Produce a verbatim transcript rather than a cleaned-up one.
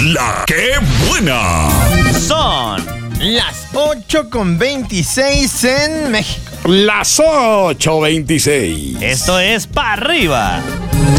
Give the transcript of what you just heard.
La que buena. Son las ocho con veintiséis en México. Las ocho veintiséis. Esto es Pa' Arriba